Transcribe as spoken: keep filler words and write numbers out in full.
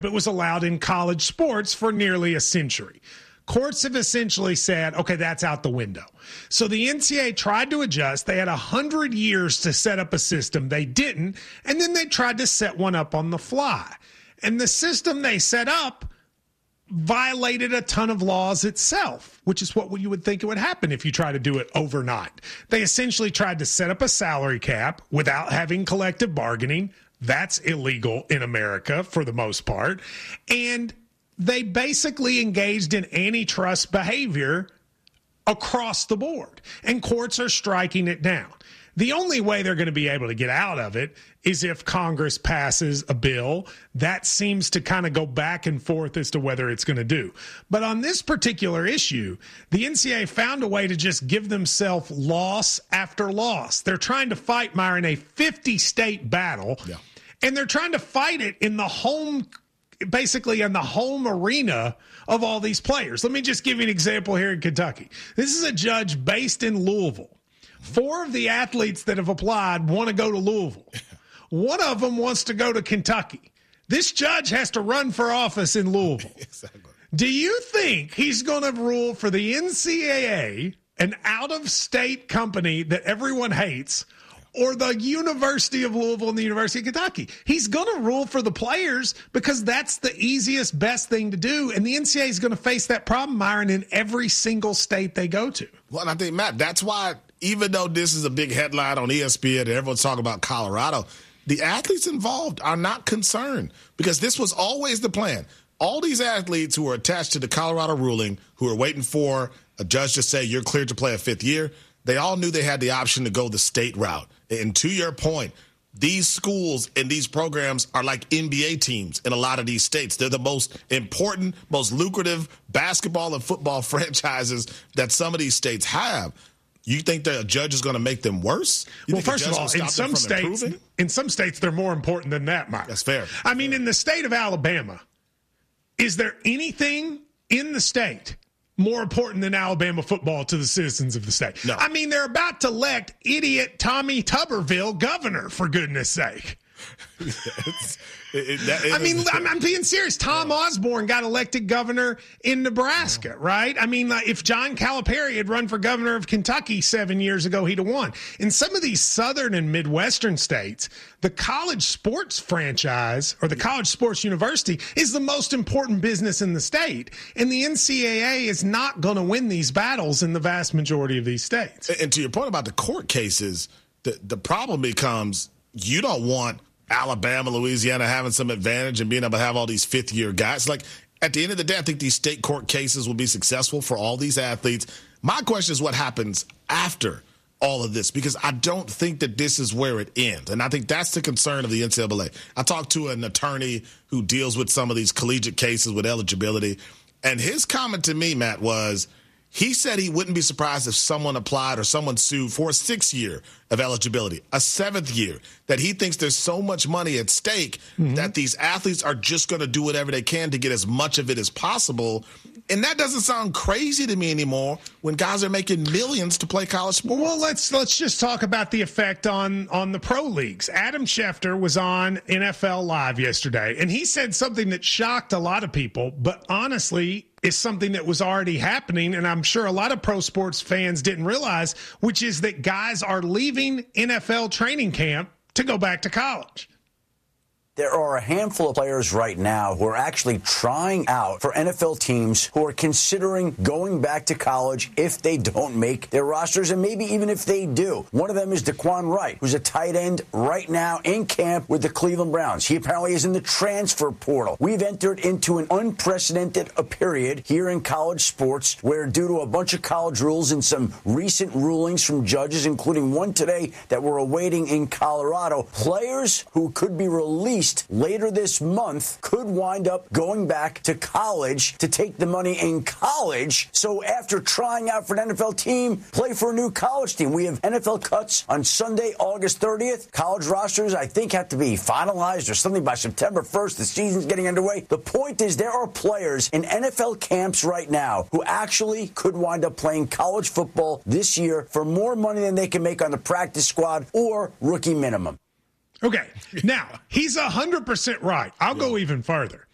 It was allowed in college sports for nearly a century. Courts have essentially said, okay, that's out the window. So the N C double A tried to adjust. They had one hundred years to set up a system. They didn't. And then they tried to set one up on the fly. And the system they set up violated a ton of laws itself, which is what you would think it would happen if you try to do it overnight. They essentially tried to set up a salary cap without having collective bargaining. That's illegal in America for the most part. And they basically engaged in antitrust behavior across the board. And courts are striking it down. The only way they're going to be able to get out of it is if Congress passes a bill. That seems to kind of go back and forth as to whether it's going to do. But on this particular issue, the N C double A found a way to just give themselves loss after loss. They're trying to fight, Myron, a fifty-state battle, yeah. and they're trying to fight it in the home, basically in the home arena of all these players. Let me just give you an example here in Kentucky. This is a judge based in Louisville. Four of the athletes that have applied want to go to Louisville. One of them wants to go to Kentucky. This judge has to run for office in Louisville. Exactly. Do you think he's going to rule for the N C double A, an out-of-state company that everyone hates, or the University of Louisville and the University of Kentucky? He's going to rule for the players because that's the easiest, best thing to do. And the N C double A is going to face that problem, Myron, in every single state they go to. Well, and I think, Matt, that's why even though this is a big headline on E S P N and everyone's talking about Colorado, the athletes involved are not concerned because this was always the plan. All these athletes who are attached to the Colorado ruling, who are waiting for a judge to say you're cleared to play a fifth year, they all knew they had the option to go the state route. And to your point, these schools and these programs are like N B A teams in a lot of these states. They're the most important, most lucrative basketball and football franchises that some of these states have. You think the judge is going to make them worse? You well, first of all, in some states, improving? in some states, they're more important than that, Mike. That's fair. I mean, in the state of Alabama, is there anything in the state more important than Alabama football to the citizens of the state? No. I mean, they're about to elect idiot Tommy Tuberville governor, for goodness sake. It, it, that, it I mean, I'm, I'm being serious. Tom yeah. Osborne got elected governor in Nebraska, yeah. right? I mean, like, if John Calipari had run for governor of Kentucky seven years ago, he'd have won. In some of these southern and Midwestern states, the college sports franchise or the college sports university is the most important business in the state. And the N C double A is not going to win these battles in the vast majority of these states. And, and to your point about the court cases, the, the problem becomes you don't want Alabama, Louisiana having some advantage and being able to have all these fifth-year guys. Like, at the end of the day, I think these state court cases will be successful for all these athletes. My question is what happens after all of this, because I don't think that this is where it ends. And I think that's the concern of the N C double A. I talked to an attorney who deals with some of these collegiate cases with eligibility, and his comment to me, Matt, was he said he wouldn't be surprised if someone applied or someone sued for a sixth year of eligibility, a seventh year, that he thinks there's so much money at stake mm-hmm. that these athletes are just going to do whatever they can to get as much of it as possible. And that doesn't sound crazy to me anymore when guys are making millions to play college sports. Well, let's let's just talk about the effect on, on the pro leagues. Adam Schefter was on N F L Live yesterday, and he said something that shocked a lot of people, but honestly is something that was already happening, and I'm sure a lot of pro sports fans didn't realize, which is that guys are leaving N F L training camp to go back to college. There are a handful of players right now who are actually trying out for N F L teams who are considering going back to college if they don't make their rosters, and maybe even if they do. One of them is Daquan Wright, who's a tight end right now in camp with the Cleveland Browns. He apparently is in the transfer portal. We've entered into an unprecedented period here in college sports where, due to a bunch of college rules and some recent rulings from judges, including one today that we're awaiting in Colorado, players who could be released later this month could wind up going back to college to take the money in college. So after trying out for an N F L team, play for a new college team. We have N F L cuts on Sunday, August thirtieth. College rosters, I think, have to be finalized or something by September first. The season's getting underway. The point is there are players in N F L camps right now who actually could wind up playing college football this year for more money than they can make on the practice squad or rookie minimum. Okay, now, he's one hundred percent right. I'll go even further.